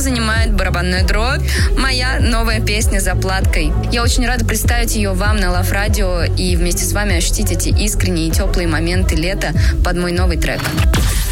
занимает барабанная дробь. Моя новая песня «Заплаткой». Я очень рада представить ее вам на Love Radio и вместе с вами ощутить эти искренние и теплые моменты лета под мой новый трек.